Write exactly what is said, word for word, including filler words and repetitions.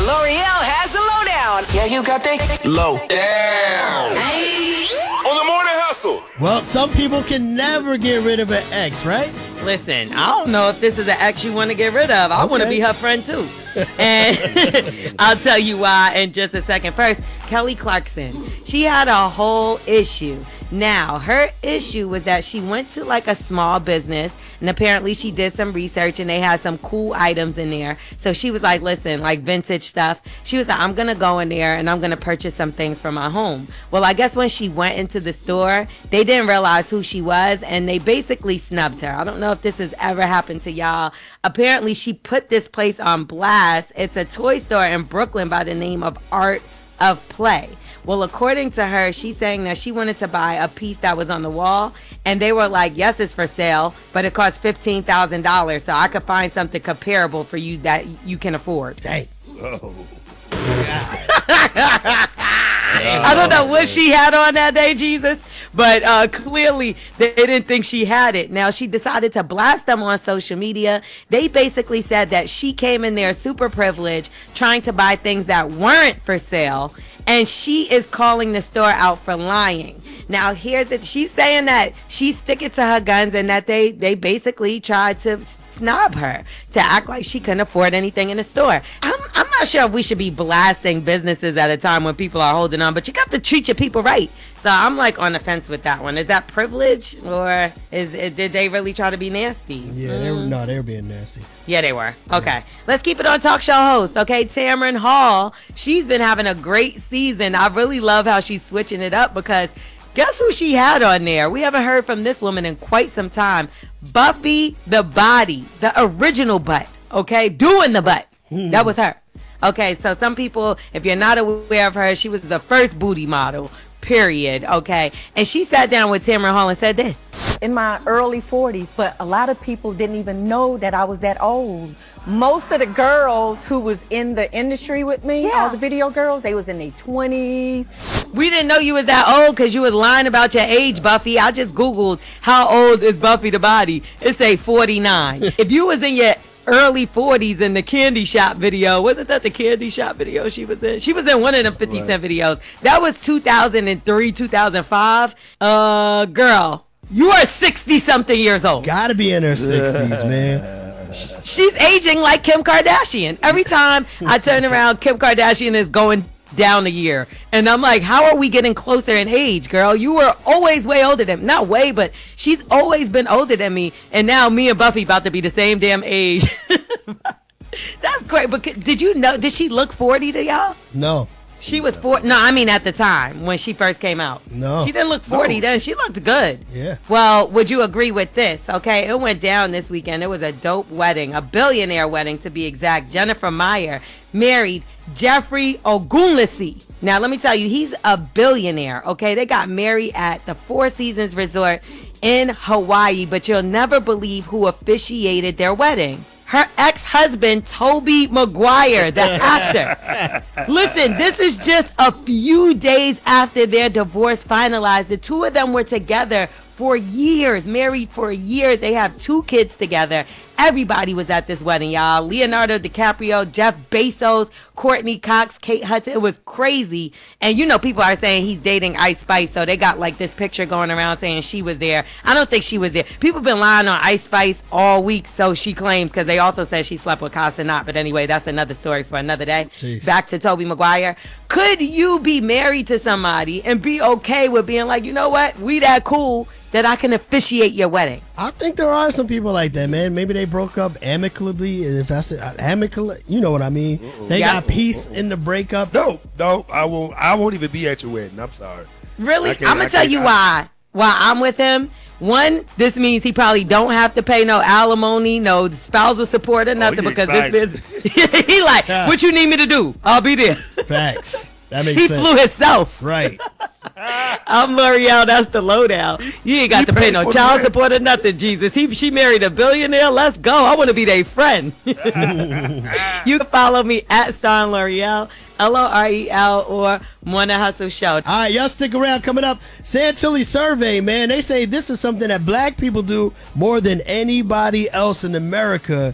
L'Oreal has the lowdown. Yeah, you got the low down. On the morning hustle. Well, some people can never get rid of an ex, right? Listen, I don't know if this is an ex you want to get rid of. I want to Okay. be her friend too. And I'll tell you why in just a second. First, Kelly Clarkson. She had a whole issue. Now, her issue was that she went to like a small business and apparently she did some research and they had some cool items in there. So she was like, listen, like vintage stuff. She was like, I'm going to go in there and I'm going to purchase some things for my home. Well, I guess when she went into the store, they didn't realize who she was and they basically snubbed her. I don't know if this has ever happened to y'all. Apparently, she put this place on blast. It's a toy store in Brooklyn by the name of Art of Play. Well, according to her, she's saying that she wanted to buy a piece that was on the wall, and they were like, yes, it's for sale, but it costs fifteen thousand dollars, so I could find something comparable for you that you can afford. Dang. Oh. I don't know what she had on that day, Jesus, but uh, clearly they didn't think she had it. Now, she decided to blast them on social media. They basically said that she came in there super privileged, trying to buy things that weren't for sale, and she is calling the store out for lying. Now, here's it. She's saying that she's sticking to her guns and that they, they basically tried to snob her to act like she couldn't afford anything in the store. I'm, I'm not sure if we should be blasting businesses at a time when people are holding on, but you got to treat your people right. So I'm like on the fence with that one. Is that privilege or is it, did they really try to be nasty? Yeah, they were, no, they were being nasty. Yeah, they were. Okay. Let's keep it on talk show host. Okay, Tamron Hall. She's been having a great season. I really love how she's switching it up because guess who she had on there? We haven't heard from this woman in quite some time. Buffy the Body, the original butt. Okay, doing the butt. That was her. Okay, so some people, if you're not aware of her, she was the first booty model, period. Okay, and she sat down with Tamron Hall and said this. In my early forties, but a lot of people didn't even know that I was that old. Most of the girls who was in the industry with me, Yeah. all the video girls, they was in their twenties. We didn't know you was that old because you was lying about your age, Buffy. I just Googled how old is Buffy the Body. It say forty-nine. If you was in your early forties in the Candy Shop video, wasn't that the Candy Shop video she was in? She was in one of them fifty Cent videos. That was two thousand three, two thousand five. Uh, girl, you are sixty-something years old. Gotta be in her sixties, man. She's aging like Kim Kardashian. Every time I turn around, Kim Kardashian is going down a year. And I'm like, how are we getting closer in age, girl? You were always way older than, not way, but she's always been older than me. And now me and Buffy about to be the same damn age. That's great. But did you know, did she look forty to y'all? No. She was forty. No, I mean at the time when she first came out. No. She didn't look forty No. then. She looked good. Yeah. Well, would you agree with this? Okay, it went down this weekend. It was a dope wedding, a billionaire wedding to be exact. Jennifer Meyer married Jeffrey Ogunlesi. Now, let me tell you, he's a billionaire, okay? They got married at the Four Seasons Resort in Hawaii, but you'll never believe who officiated their wedding. Her ex-husband, Tobey Maguire, the actor. Listen, this is just a few days after their divorce finalized. The two of them were together for years, married for years. They have two kids together. Everybody was at this wedding, y'all. Leonardo DiCaprio, Jeff Bezos, Courtney Cox, Kate Hudson. It was crazy. And you know, people are saying he's dating Ice Spice, so they got like this picture going around saying she was there. I don't think she was there. People been lying on Ice Spice all week, so she claims, because they also said she slept with Casanat. But anyway, that's another story for another day. Jeez. Back to Tobey Maguire. Could you be married to somebody and be okay with being like, you know what, we that cool that I can officiate your wedding? I think there are some people like that, man. Maybe they broke up amicably. If that's it, amicably, you know what I mean. Uh-oh. They Yeah. got peace in the breakup. No, no, I won't. I won't even be at your wedding. I'm sorry. Really? I I'm can't- gonna I tell can't- you I- why. Why I'm with him. One, this means he probably don't have to pay no alimony, no spousal support or nothing, he because excited. this business. He like, what you need me to do? I'll be there. Facts. That makes He sense. flew himself. Right. I'm L'Oreal. That's the lowdown. You ain't got He to pay paid no for the child rent. support or nothing, Jesus. He She married a billionaire. Let's go. I want to be their friend. You can follow me at Star L'Oreal, L O R E L, or Morning Hustle Show. All right, y'all stick around. Coming up, Santilli survey, man. They say this is something that black people do more than anybody else in America.